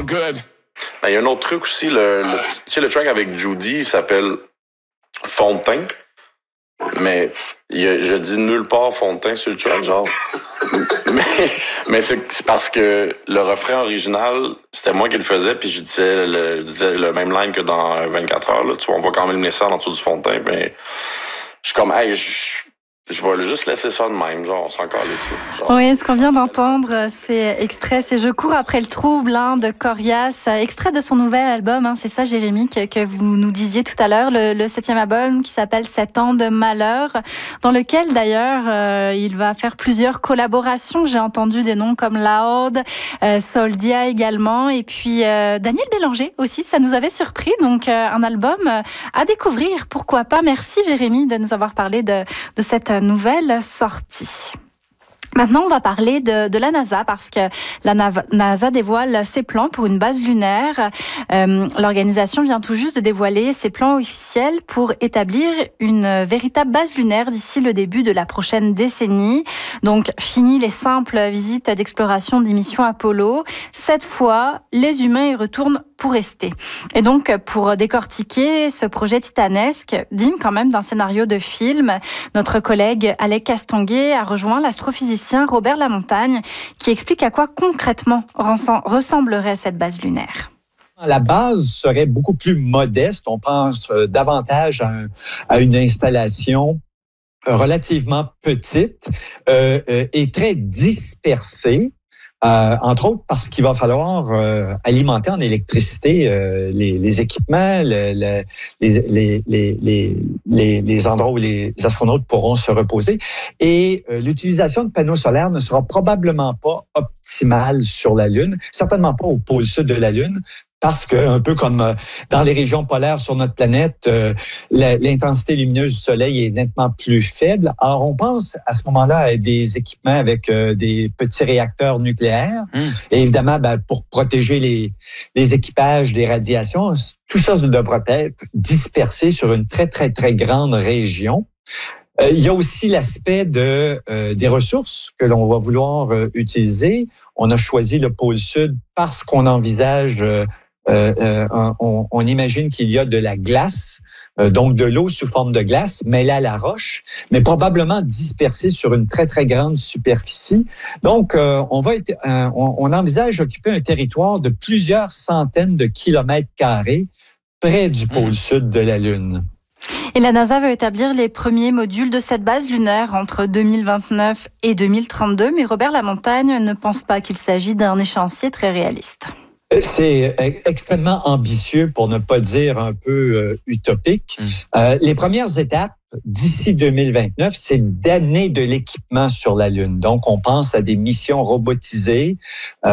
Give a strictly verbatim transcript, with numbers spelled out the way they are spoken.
good. Ben, il y a un autre truc aussi, le, le, tu sais, le track avec Judy, il s'appelle Fond de teint. Mais il y a, je dis nulle part fond de teint sur le track, genre. mais mais c'est, c'est parce que le refrain original, c'était moi qui le faisais, puis je disais le, je disais le même line que dans vingt-quatre heures. Là. Tu vois, on va quand même laisser en dessous du fond de teint, mais je suis comme, hey, je... Je vais juste laisser ça de même, genre, on s'en calisse. Oui, ce qu'on vient d'entendre, c'est extrait, c'est Je cours après le trouble hein, de Corias, extrait de son nouvel album, hein, c'est ça Jérémy, que, que vous nous disiez tout à l'heure, le, le septième album qui s'appelle Sept ans de malheur, dans lequel d'ailleurs euh, il va faire plusieurs collaborations. J'ai entendu des noms comme Loud, euh, Soldia également, et puis euh, Daniel Bélanger aussi, ça nous avait surpris, donc euh, un album à découvrir, pourquoi pas. Merci Jérémy de nous avoir parlé de, de cette nouvelle sortie. Maintenant, on va parler de, de la NASA parce que la NASA dévoile ses plans pour une base lunaire. Euh, l'organisation vient tout juste de dévoiler ses plans officiels pour établir une véritable base lunaire d'ici le début de la prochaine décennie. Donc, fini les simples visites d'exploration des missions Apollo. Cette fois, les humains y retournent pour rester. Et donc, pour décortiquer ce projet titanesque, digne quand même d'un scénario de film, notre collègue Alec Castonguay a rejoint l'astrophysicien Robert Lamontagne, qui explique à quoi concrètement ressemblerait cette base lunaire. La base serait beaucoup plus modeste. On pense davantage à, un, à une installation relativement petite euh, euh, et très dispersée. Euh, entre autres parce qu'il va falloir euh, alimenter en électricité euh, les, les équipements, le, le, les, les, les, les, les endroits où les astronautes pourront se reposer. Et euh, l'utilisation de panneaux solaires ne sera probablement pas optimale sur la Lune, certainement pas au pôle sud de la Lune, parce que, un peu comme dans les régions polaires sur notre planète, euh, la, l'intensité lumineuse du Soleil est nettement plus faible. Alors, on pense à ce moment-là à des équipements avec euh, des petits réacteurs nucléaires. Mmh. Et évidemment, ben, pour protéger les, les équipages des radiations, tout ça devra être dispersé sur une très, très, très grande région. Euh, il y a aussi l'aspect de euh, des ressources que l'on va vouloir euh, utiliser. On a choisi le pôle Sud parce qu'on envisage... Euh, Euh, euh, on, on imagine qu'il y a de la glace, euh, donc de l'eau sous forme de glace, mêlée à la roche, mais probablement dispersée sur une très, très grande superficie. Donc, euh, on va être, euh, on, on envisage occuper un territoire de plusieurs centaines de kilomètres carrés près du pôle mmh. sud de la Lune. Et la NASA veut établir les premiers modules de cette base lunaire entre deux mille vingt-neuf et deux mille trente-deux, mais Robert Lamontagne ne pense pas qu'il s'agit d'un échéancier très réaliste. C'est extrêmement ambitieux, pour ne pas dire un peu euh, utopique. Mmh. Euh, les premières étapes, d'ici deux mille vingt-neuf, c'est d'amener de l'équipement sur la Lune. Donc, on pense à des missions robotisées. Euh,